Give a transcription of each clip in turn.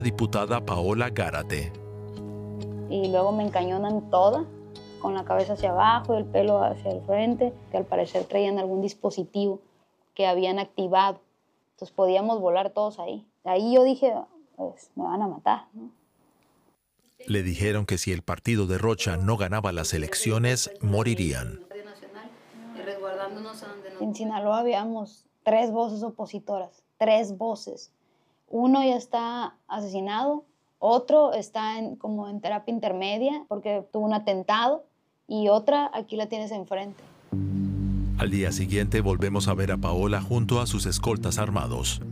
Diputada Paola Gárate. Y luego me encañonan toda, con la cabeza hacia abajo, el pelo hacia el frente, que al parecer traían algún dispositivo que habían activado. Entonces podíamos volar todos ahí. Ahí yo dije, pues me van a matar, ¿no? Le dijeron que si el partido de Rocha no ganaba las elecciones, morirían. En Sinaloa habíamos 3 voces opositoras, 3 voces. Uno ya está asesinado, otro está como en terapia intermedia porque tuvo un atentado y otra aquí la tienes enfrente. Al día siguiente volvemos a ver a Paola junto a sus escoltas armados.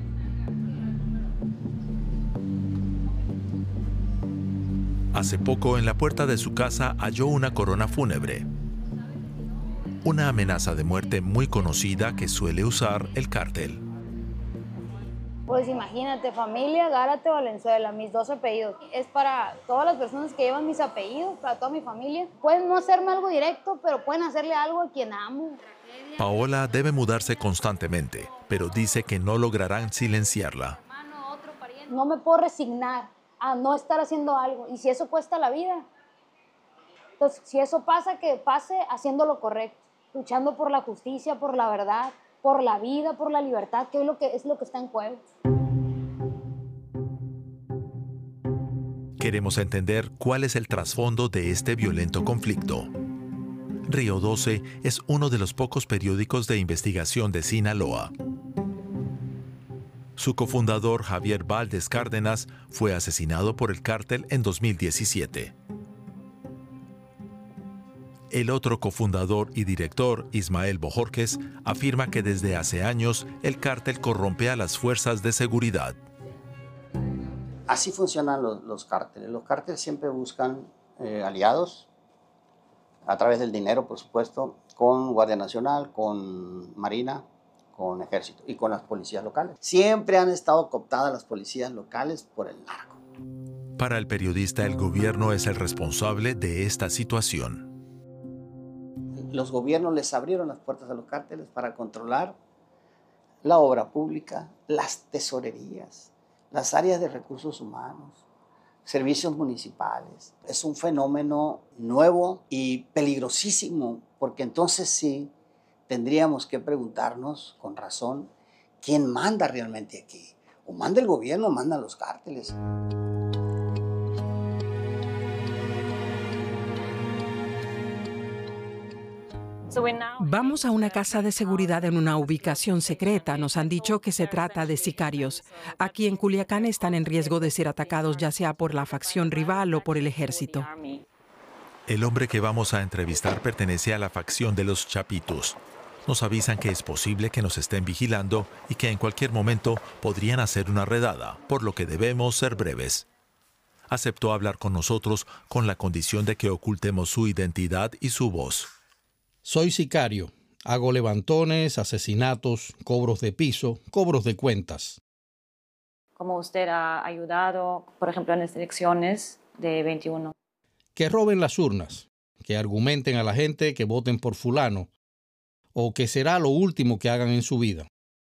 Hace poco, en la puerta de su casa, halló una corona fúnebre. Una amenaza de muerte muy conocida que suele usar el cártel. Pues imagínate, familia Gárate Valenzuela, mis 2 apellidos. Es para todas las personas que llevan mis apellidos, para toda mi familia. Pueden no hacerme algo directo, pero pueden hacerle algo a quien amo. Paola debe mudarse constantemente, pero dice que no lograrán silenciarla. No me puedo resignar a no estar haciendo algo. Y si eso cuesta la vida, entonces si eso pasa, que pase haciendo lo correcto, luchando por la justicia, por la verdad, por la vida, por la libertad, que es lo que está en juego. Queremos entender cuál es el trasfondo de este violento conflicto. Río 12 es uno de los pocos periódicos de investigación de Sinaloa. Su cofundador, Javier Valdez Cárdenas, fue asesinado por el cártel en 2017. El otro cofundador y director, Ismael Bojorquez, afirma que desde hace años el cártel corrompe a las fuerzas de seguridad. Así funcionan los cárteles. Los cárteles siempre buscan aliados, a través del dinero, por supuesto, con Guardia Nacional, con Marina, con Ejército y con las policías locales. Siempre han estado cooptadas las policías locales por el narco. Para el periodista, el gobierno es el responsable de esta situación. Los gobiernos les abrieron las puertas a los cárteles para controlar la obra pública, las tesorerías, las áreas de recursos humanos, servicios municipales. Es un fenómeno nuevo y peligrosísimo, porque entonces sí tendríamos que preguntarnos con razón quién manda realmente aquí. O manda el gobierno o mandan los cárteles. Vamos a una casa de seguridad en una ubicación secreta. Nos han dicho que se trata de sicarios. Aquí en Culiacán están en riesgo de ser atacados ya sea por la facción rival o por el ejército. El hombre que vamos a entrevistar pertenece a la facción de los Chapitos. Nos avisan que es posible que nos estén vigilando y que en cualquier momento podrían hacer una redada, por lo que debemos ser breves. Aceptó hablar con nosotros con la condición de que ocultemos su identidad y su voz. Soy sicario. Hago levantones, asesinatos, cobros de piso, cobros de cuentas. ¿Cómo usted ha ayudado, por ejemplo, en las elecciones de 21? Que roben las urnas, que argumenten a la gente que voten por fulano, o que será lo último que hagan en su vida.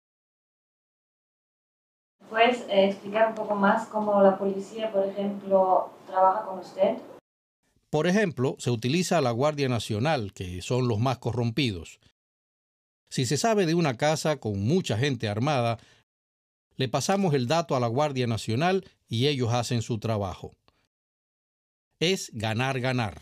¿Puedes explicar un poco más cómo la policía, por ejemplo, trabaja con usted? Por ejemplo, se utiliza a la Guardia Nacional, que son los más corrompidos. Si se sabe de una casa con mucha gente armada, le pasamos el dato a la Guardia Nacional y ellos hacen su trabajo. Es ganar, ganar.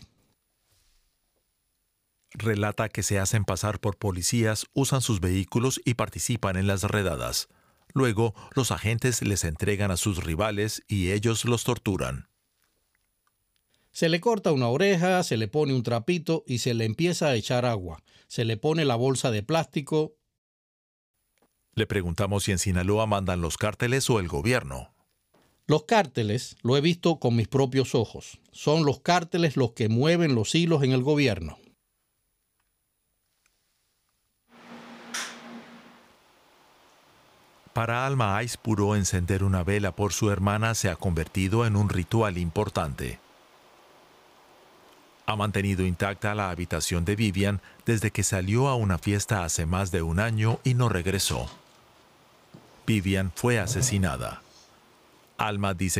Relata que se hacen pasar por policías, usan sus vehículos y participan en las redadas. Luego, los agentes les entregan a sus rivales y ellos los torturan. Se le corta una oreja, se le pone un trapito y se le empieza a echar agua. Se le pone la bolsa de plástico. Le preguntamos si en Sinaloa mandan los cárteles o el gobierno. Los cárteles, lo he visto con mis propios ojos. Son los cárteles los que mueven los hilos en el gobierno. Para Alma Aispuro, encender una vela por su hermana se ha convertido en un ritual importante. Ha mantenido intacta la habitación de Vivian desde que salió a una fiesta hace más de un año y no regresó. Vivian fue asesinada. Alma dice